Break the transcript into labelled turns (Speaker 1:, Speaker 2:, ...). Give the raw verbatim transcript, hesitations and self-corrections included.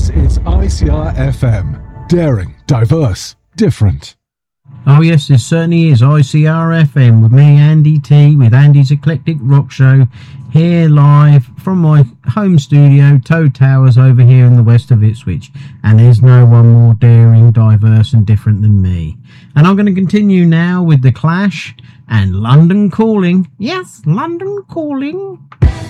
Speaker 1: This is I C R F M. Daring, diverse, different.
Speaker 2: Oh yes, it certainly is. I C R F M with me, Andy T, with Andy's Eclectic Rock Show, here live from my home studio, Toad Towers, over here in the west of Ipswich. And there's no one more daring, diverse and different than me. And I'm going to continue now with The Clash and London Calling. Yes, London Calling.